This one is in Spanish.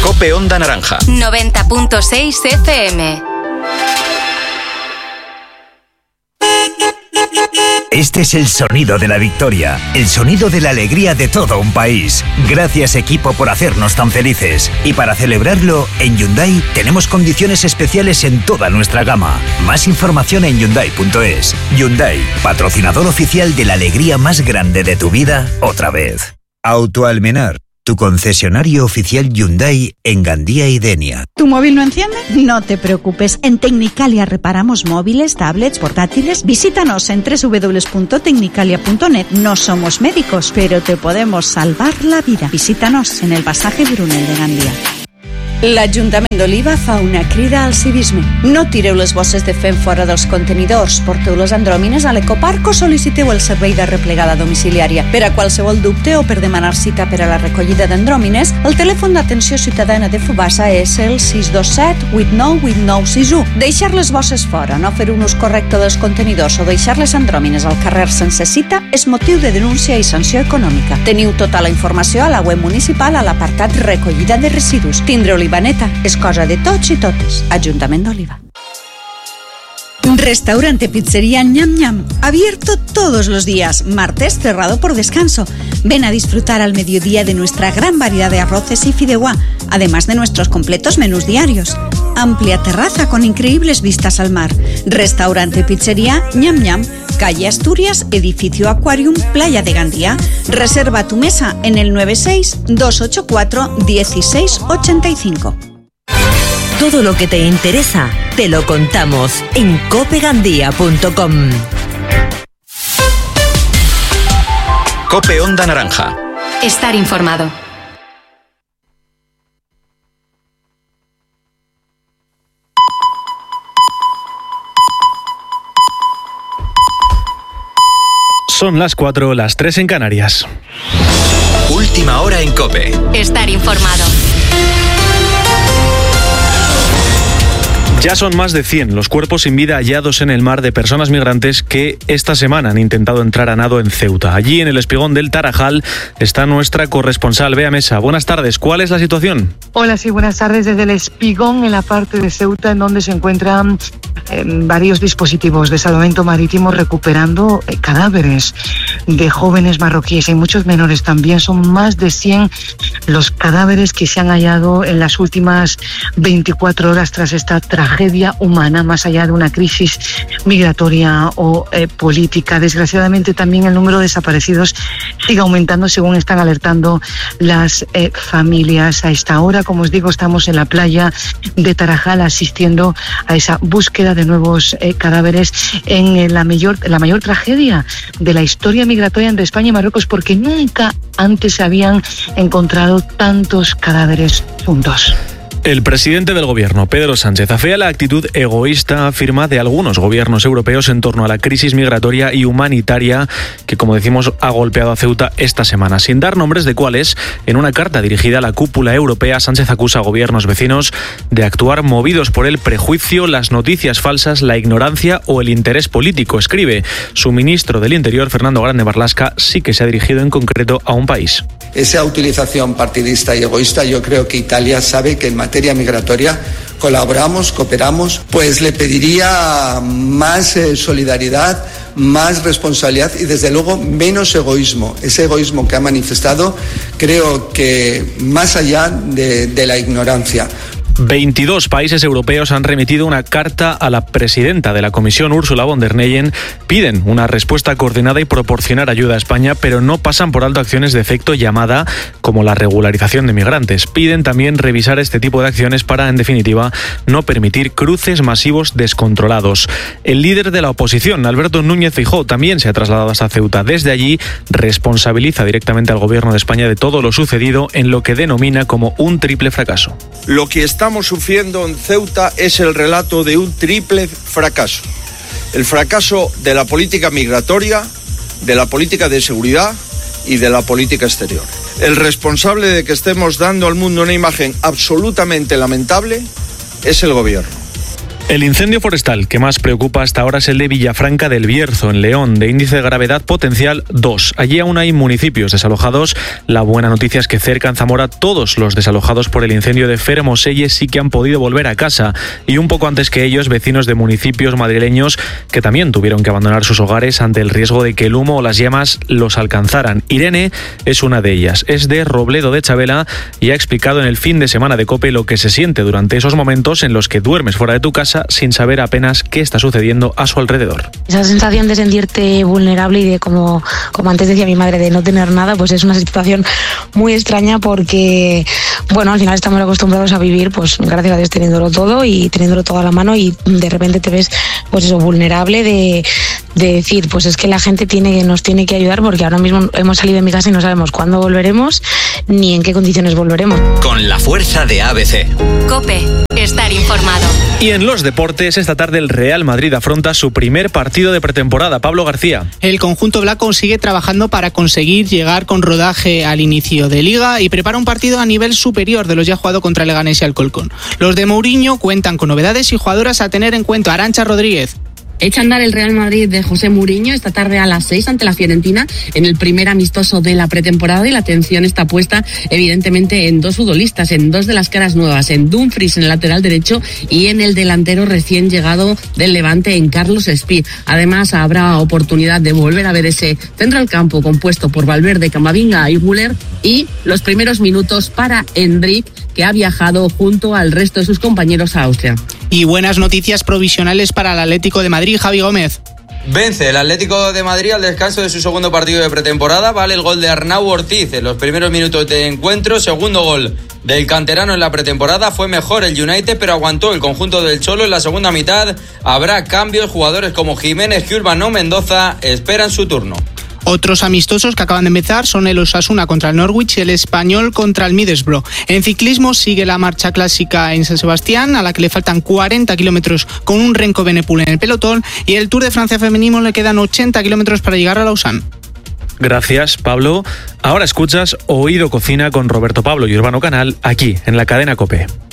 COPE Onda Naranja 90.6 FM. Este es el sonido de la victoria, el sonido de la alegría de todo un país. Gracias, equipo, por hacernos tan felices. Y para celebrarlo, en Hyundai tenemos condiciones especiales en toda nuestra gama. Más información en Hyundai.es. Hyundai, patrocinador oficial de la alegría más grande de tu vida, otra vez. Autoalmenar, tu concesionario oficial Hyundai en Gandía y Denia. ¿Tu móvil no enciende? No te preocupes. En Tecnicalia reparamos móviles, tablets, portátiles. Visítanos en www.tecnicalia.net. No somos médicos, pero te podemos salvar la vida. Visítanos en el pasaje Brunel de Gandía. L'Ajuntament d'Oliva fa una crida al civisme. No tireu les bosses de fem fora dels contenidors, porteu les andròmines a l'ecoparc o sol·liciteu el servei de replegada domiciliària. Per a qualsevol dubte o per demanar cita per a la recollida d'andròmines, el telèfon d'atenció ciutadana de Fubassa és el 627 89 8961. Deixar les bosses fora, no fer un ús correcte dels contenidors o deixar les andròmines al carrer sense cita és motiu de denúncia i sanció econòmica. Teniu tota la informació a la web municipal a l'apartat recollida de residus. Tindre Olivaneta és cosa de tots i totes. Ajuntament d'Oliva. Restaurante Pizzería Ñam Ñam, abierto todos los días, martes cerrado por descanso. Ven a disfrutar al mediodía de nuestra gran variedad de arroces y fideuá, además de nuestros completos menús diarios. Amplia terraza con increíbles vistas al mar. Restaurante Pizzería Ñam Ñam, calle Asturias, edificio Aquarium, Playa de Gandía. Reserva tu mesa en el 96-284-1685. Todo lo que te interesa, te lo contamos en copegandía.com. COPE Onda Naranja. Estar informado. Son las 4, las 3 en Canarias. Última hora en COPE. Estar informado. Ya son más de 100 los cuerpos sin vida hallados en el mar de personas migrantes que esta semana han intentado entrar a nado en Ceuta. Allí, en el espigón del Tarajal, está nuestra corresponsal, Bea Mesa. Buenas tardes, ¿cuál es la situación? Hola, sí, buenas tardes. Desde el espigón, en la parte de Ceuta, en donde se encuentran varios dispositivos de salvamento marítimo recuperando cadáveres de jóvenes marroquíes y muchos menores también. Son más de 100 los cadáveres que se han hallado en las últimas 24 horas tras esta tragedia humana, más allá de una crisis migratoria o política. Desgraciadamente también el número de desaparecidos sigue aumentando, según están alertando las familias. A esta hora, como os digo, estamos en la playa de Tarajal asistiendo a esa búsqueda de nuevos cadáveres en la mayor tragedia de la historia migratoria entre España y Marruecos, porque nunca antes se habían encontrado tantos cadáveres juntos. El presidente del gobierno, Pedro Sánchez, afea la actitud egoísta, afirma, de algunos gobiernos europeos en torno a la crisis migratoria y humanitaria que, como decimos, ha golpeado a Ceuta esta semana. Sin dar nombres de cuáles, en una carta dirigida a la cúpula europea, Sánchez acusa a gobiernos vecinos de actuar movidos por el prejuicio, las noticias falsas, la ignorancia o el interés político. Escribe, su ministro del Interior, Fernando Grande Marlaska, sí que se ha dirigido en concreto a un país. Esa utilización partidista y egoísta, yo creo que Italia sabe que en materia migratoria colaboramos, cooperamos, pues le pediría más solidaridad, más responsabilidad y desde luego menos egoísmo. Ese egoísmo que ha manifestado, creo que más allá de la ignorancia. 22 países europeos han remitido una carta a la presidenta de la Comisión, Ursula von der Leyen. Piden una respuesta coordinada y proporcionar ayuda a España, pero no pasan por alto acciones de efecto llamada como la regularización de migrantes. Piden también revisar este tipo de acciones para, en definitiva, no permitir cruces masivos descontrolados. El líder de la oposición, Alberto Núñez Feijóo, también se ha trasladado hasta Ceuta. Desde allí responsabiliza directamente al gobierno de España de todo lo sucedido en lo que denomina como un triple fracaso. Lo que estamos sufriendo en Ceuta es el relato de un triple fracaso. El fracaso de la política migratoria, de la política de seguridad y de la política exterior. El responsable de que estemos dando al mundo una imagen absolutamente lamentable es el gobierno. El incendio forestal que más preocupa hasta ahora es el de Villafranca del Bierzo, en León, de índice de gravedad potencial 2. Allí aún hay municipios desalojados. La buena noticia es que cerca en Zamora todos los desalojados por el incendio de Fermoselle sí que han podido volver a casa. Y un poco antes que ellos, vecinos de municipios madrileños que también tuvieron que abandonar sus hogares ante el riesgo de que el humo o las llamas los alcanzaran. Irene es una de ellas. Es de Robledo de Chabela y ha explicado en el fin de semana de COPE lo que se siente durante esos momentos en los que duermes fuera de tu casa sin saber apenas qué está sucediendo a su alrededor. Esa sensación de sentirte vulnerable y de como antes decía mi madre, de no tener nada, pues es una situación muy extraña porque, bueno, al final estamos acostumbrados a vivir, pues gracias a Dios, teniéndolo todo y teniéndolo todo a la mano, y de repente te ves, pues eso, vulnerable de decir, pues es que la gente nos tiene que ayudar, porque ahora mismo hemos salido de mi casa y no sabemos cuándo volveremos ni en qué condiciones volveremos. Con la fuerza de ABC. COPE. Estar informado. Y en los deportes, esta tarde el Real Madrid afronta su primer partido de pretemporada. Pablo García. El conjunto blanco sigue trabajando para conseguir llegar con rodaje al inicio de Liga y prepara un partido a nivel superior de los ya jugado contra el Leganés y Alcorcón. Los de Mourinho cuentan con novedades y jugadoras a tener en cuenta. Arantxa Rodríguez. Echa a andar el Real Madrid de José Mourinho esta tarde a las 6 ante la Fiorentina en el primer amistoso de la pretemporada, y la atención está puesta evidentemente en dos futbolistas, en dos de las caras nuevas, en Dumfries en el lateral derecho y en el delantero recién llegado del Levante, en Carlos Espí. Además habrá oportunidad de volver a ver ese centro del campo compuesto por Valverde, Camavinga y Güler, y los primeros minutos para Endrick, que ha viajado junto al resto de sus compañeros a Austria. Y buenas noticias provisionales para el Atlético de Madrid. Javi Gómez. Vence el Atlético de Madrid al descanso de su segundo partido de pretemporada. Vale el gol de Arnau Ortiz en los primeros minutos de encuentro. Segundo gol del canterano en la pretemporada. Fue mejor el United, pero aguantó el conjunto del Cholo en la segunda mitad. Habrá cambios. Jugadores como Jiménez, Urbano, Mendoza esperan su turno. Otros amistosos que acaban de empezar son el Osasuna contra el Norwich y el Español contra el Middlesbrough. En ciclismo sigue la marcha clásica en San Sebastián, a la que le faltan 40 kilómetros con un Renko Benepul en el pelotón, y el Tour de Francia femenino le quedan 80 kilómetros para llegar a Lausanne. Gracias, Pablo. Ahora escuchas Oído Cocina con Roberto Pablo y Urbano Canal aquí en la cadena COPE.